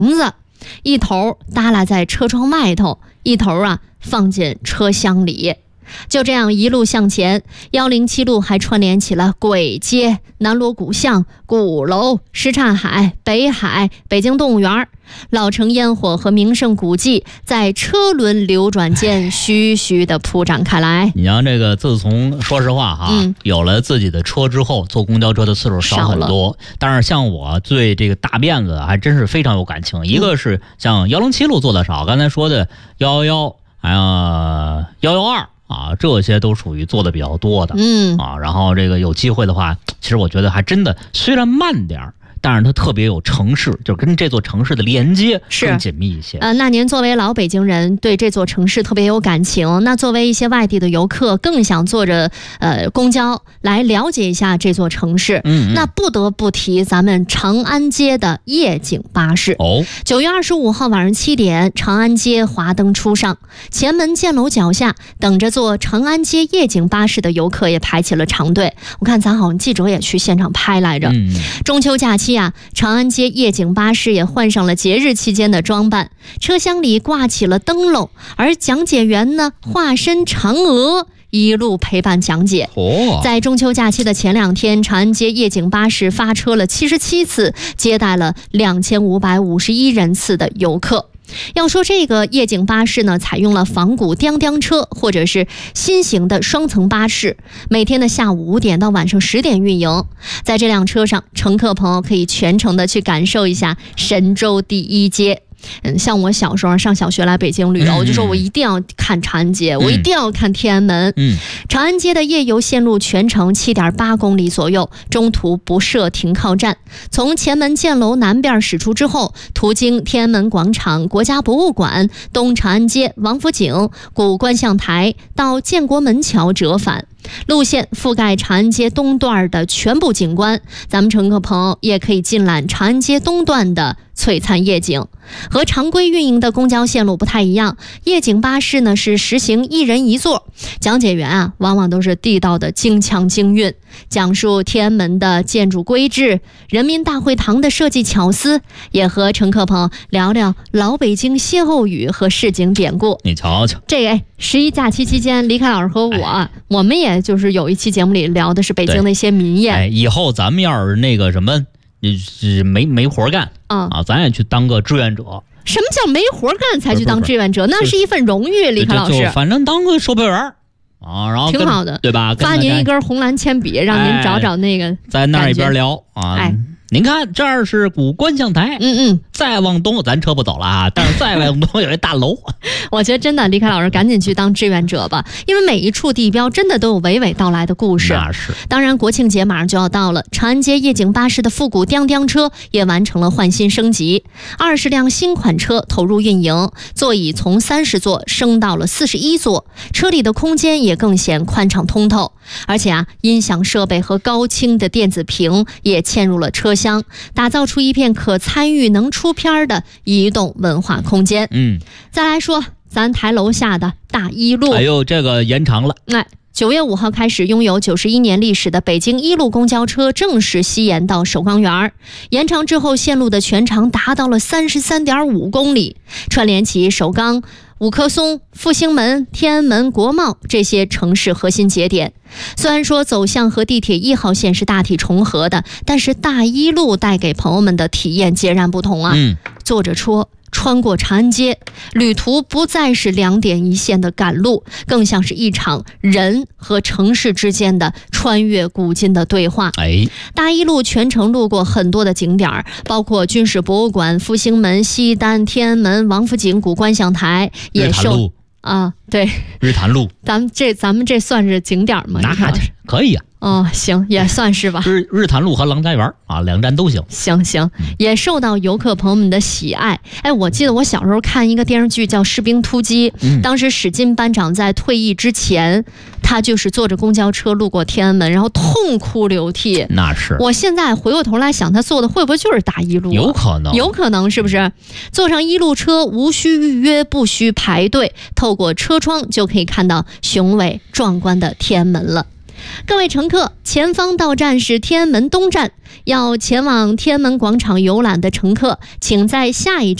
子，一头耷拉在车窗外头，一头放进车厢里。就这样一路向前，107路还串联起了簋街、南锣鼓巷、鼓楼、什刹海、北海、北京动物园。老城烟火和名胜古迹在车轮流转间徐徐地铺展开来。 你像这个，自从说实话有了自己的车之后，坐公交车的次数少很多。但是像我对这个大辫子还真是非常有感情。一个是像107路坐的少，刚才说的111还有112这些都属于做的比较多的。然后这个有机会的话，其实我觉得还真的虽然慢点，但是它特别有城市，就跟这座城市的连接更紧密一些。 那您作为老北京人，对这座城市特别有感情。那作为一些外地的游客，更想坐着公交来了解一下这座城市。那不得不提咱们长安街的夜景巴士。9月25号晚上7点，长安街华灯初上，前门箭楼脚下等着坐长安街夜景巴士的游客也排起了长队。我看咱好像记者也去现场拍来着。中秋假期长安街夜景巴士也换上了节日期间的装扮，车厢里挂起了灯笼，而讲解员呢化身嫦娥，一路陪伴讲解。在中秋假期的前2天，长安街夜景巴士发车了77次，接待了2551人次的游客。要说这个夜景巴士呢，采用了仿古叮叮车或者是新型的双层巴士，每天的下午5点到晚上10点运营。在这辆车上，乘客朋友可以全程的去感受一下神州第一街。像我小时候上小学来北京旅游，我就说我一定要看长安街，我一定要看天安门。长安街的夜游线路全程7.8公里左右，中途不设停靠站。从前门箭楼南边驶出之后，途经天安门广场、国家博物馆、东长安街、王府井、古观象台到建国门桥折返。路线覆盖长安街东段的全部景观，咱们乘客朋友也可以尽览长安街东段的璀璨夜景。和常规运营的公交线路不太一样，夜景巴士呢是实行1人1座，讲解员往往都是地道的京腔京韵，讲述天安门的建筑规制、人民大会堂的设计巧思，也和乘客朋友聊聊老北京歇后语和市井典故。 你瞧瞧， 这个11假期期间，李凯老师和我们也就是有一期节目里聊的是北京的一些民谚。 以后咱们要是那个什么没活干咱也去当个志愿者。 什么叫没活干才去当志愿者？那是一份荣誉，李凯老师。 反正当个售票员然后挺好的， 对吧？ 发您一根红蓝铅笔，让您找找那个在那一边聊您看这儿是古观象台，再往东咱车不走了但是再往东有一大楼。 我觉得真的，李凯老师赶紧去当志愿者吧，因为每一处地标真的都有娓娓道来的故事。 那是。 当然，国庆节马上就要到了，长安街夜景巴士的复古叮叮车也完成了换新升级，20辆新款车投入运营，座椅从30座升到了41座，车里的空间也更显宽敞通透。而且音响设备和高清的电子屏也嵌入了车厢，打造出一片可参与能出片的移动文化空间。再来说咱台楼下的大一路， 这个延长了。 9月5号开始，拥有91年历史的北京一路公交车正式西延到首钢园，延长之后线路的全长达到了33.5公里，串联起首钢、五棵松、复兴门、天安门、国贸这些城市核心节点。虽然说走向和地铁1号线是大体重合的，但是大一路带给朋友们的体验截然不同坐着车穿过长安街，旅途不再是2点一线的赶路，更像是一场人和城市之间的穿越古今的对话。大一路全程路过很多的景点，包括军事博物馆、复兴门、西单、天安门、王府井、古观象台，也受对， 日坛路。 咱们这算是景点吗？ 那可以行，也算是吧。 日坛路和郎家园2站都行。 行，也受到游客朋友们的喜爱。我记得我小时候看一个电视剧叫《士兵突击》，当时史金班长在退役之前，他就是坐着公交车路过天安门，然后痛哭流涕。 那是。 我现在回过头来想，他坐的会不会就是大一路？ 有可能， 是不是？坐上一路车，无需预约，不需排队，透过车窗就可以看到雄伟壮观的天安门了。 各位乘客，前方到站是天安门东站，要前往天安门广场游览的乘客，请在下一站